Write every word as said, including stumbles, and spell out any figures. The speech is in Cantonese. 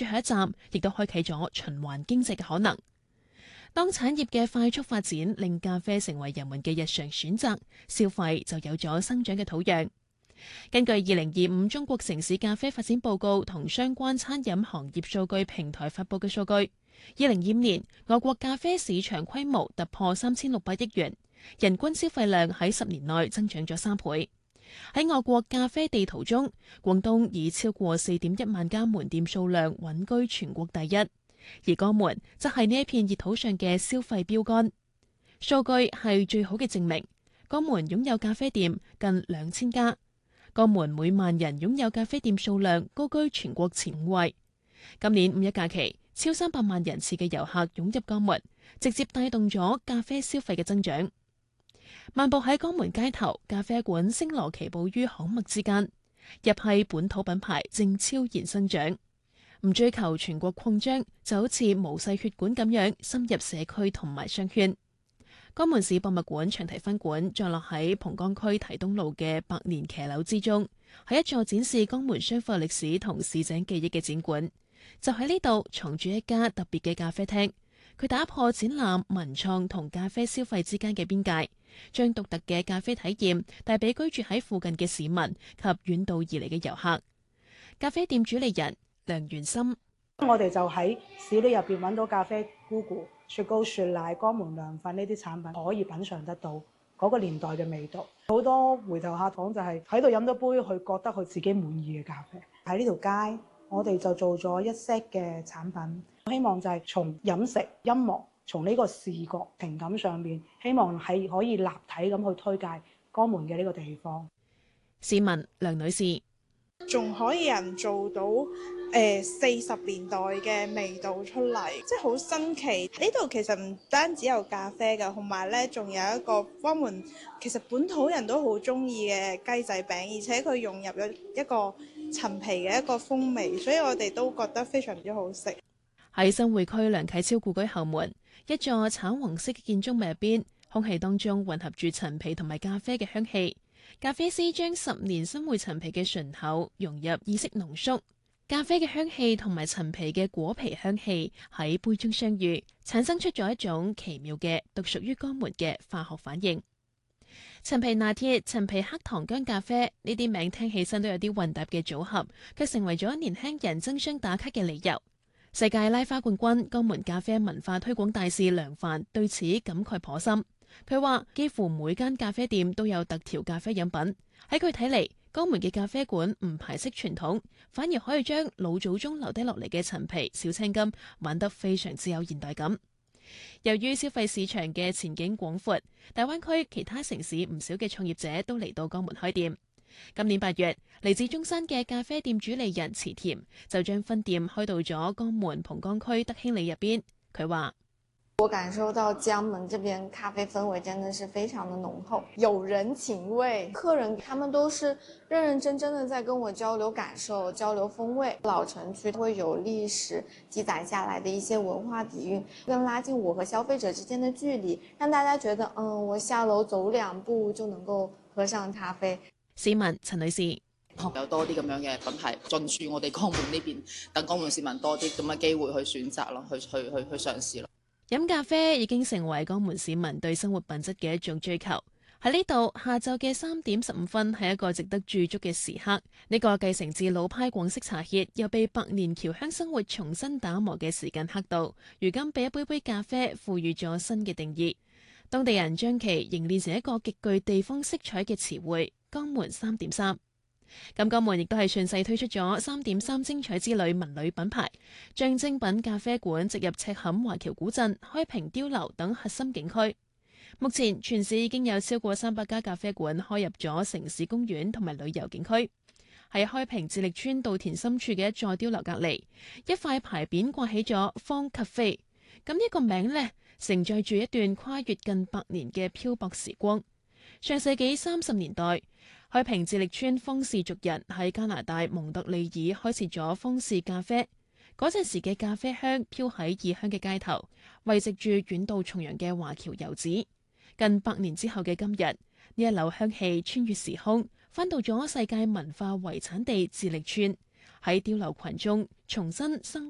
最後一站，亦都開啟咗循環經濟嘅可能。當產業嘅快速發展令咖啡成為人們嘅日常選擇，消費就有咗生長嘅土壤。根據二零二五中國城市咖啡發展報告同相關餐飲行業數據平台發佈嘅數據，二零二五年我國咖啡市場規模突破三千六百億元，人均消費量喺十年內增長咗三倍。喺我國咖啡地圖中，廣東以超過四點一萬家門店數量穩居全國第一，而江門則係呢一片熱土上嘅消費標杆。數據係最好嘅證明，江門擁有咖啡店近兩千家。江門每萬人擁有咖啡店數量高居全國前五位。今年五一假期，超三百萬人次嘅遊客湧入江門，直接帶動咗咖啡消費嘅增長。漫步喺江門街頭，咖啡館星羅棋布於巷陌之間，日系本土品牌正超然生長。唔追求全國擴張，就好似毛細血管咁樣深入社區同埋商圈。江門市博物館長堤分館坐落喺蒲崗區堤東路嘅百年騎樓之中，係一座展示江門商埠歷史同市井記憶嘅展館。就喺呢度藏住一家特別嘅咖啡廳，佢打破展覽、文創同咖啡消費之間嘅邊界，將獨特嘅咖啡體驗帶俾居住喺附近嘅市民及遠道而嚟嘅遊客。咖啡店主理人梁元森： 我哋就喺市裏入邊揾到咖啡菇菇、雪糕、雪奶、江門涼粉呢啲產品，可以品嚐得到嗰個年代嘅味道。好多回頭客講就係喺度飲咗杯，佢覺得佢自己滿意嘅咖啡。喺呢條街，我哋就做咗一 set 嘅產品，希望就係從飲食、音樂，從呢個視覺情感上面，希望係可以立體咁去推介江門嘅呢個地方。 市民梁女士： 仲可以人做到誒四十年代嘅味道出嚟，即係好新奇。呢度其實唔單止有咖啡㗎，同埋咧仲有一個江門其實本土人都好中意嘅雞仔餅，而且佢融入咗一個陳皮嘅一個風味，所以我哋都覺得非常之好食。 喺新會區梁啟超故居後門，一座橙黃色嘅建築物入邊，空氣當中混合住陳皮同埋咖啡嘅香氣。咖啡師將十年新會陳皮嘅醇厚融入意式濃縮，咖啡嘅香氣同埋陳皮嘅果皮香氣喺杯中相遇，產生出咗一種奇妙嘅獨屬於江門嘅化學反應。陳皮拿鐵、陳皮黑糖薑咖啡呢啲名聽起身都有啲混搭嘅組合，卻成為咗年輕人爭相打卡嘅理由。世界拉花冠軍、江門咖啡文化推廣大使梁帆對此感慨頗深。佢話：幾乎每間咖啡店都有特調咖啡飲品。喺佢睇嚟，江門嘅咖啡館唔排斥傳統，反而可以將老祖宗留低落嚟嘅陳皮、小青柑玩得非常之有現代感。由於消費市場嘅前景廣闊，大灣區其他城市唔少嘅創業者都嚟到江門開店。今年八月，嚟自中山嘅咖啡店主理人池田就將分店開到咗江門蒲崗區德興里入邊。佢話： 我感受到江門這邊咖啡氛圍真的是非常的濃厚，有人情味，客人他們都是認認真真的在跟我交流感受、交流風味。老城區會有歷史記載下來的一些文化底蘊，更拉近我和消費者之間的距離，讓大家覺得，嗯，我下樓走兩步就能夠喝上咖啡。 市民陳女士： 有多啲咁樣嘅品牌進駐我哋江門呢邊，等江門市民多啲咁嘅機會去選擇咯，去去去去嘗試咯。 飲咖啡已經成為江門市民對生活品質嘅一種追求。喺呢度，下晝嘅三點十五分係一個值得駐足嘅時刻。呢個繼承自老派廣式茶歇，又被百年僑鄉生活重新打磨嘅時間刻度，如今被一杯杯咖啡賦予咗新嘅定義。當地人將其凝練成一個極具地方色彩嘅詞彙——江門三點三。咁江門亦都係順勢推出咗三點三精彩之旅文旅品牌，將精品咖啡館植入赤坎華僑古鎮、開平碉樓等核心景區。目前全市已經有超過三百家咖啡館開入咗城市公園同埋旅遊景區。喺開平智力村稻田深處嘅一座碉樓隔離，一塊牌匾掛起咗方咖啡。咁呢個名呢，承載住一段跨越近百年嘅漂泊時光。上世紀三十年代，開平智力村方氏族人喺加拿大蒙特利爾開設咗方氏咖啡。嗰陣時嘅咖啡香飄喺異鄉嘅街頭，慰藉住遠道重洋嘅華僑遊子。近百年之後嘅今日，呢一縷香氣穿越時空，返到咗世界文化遺產地智力村，喺碉樓群中重新生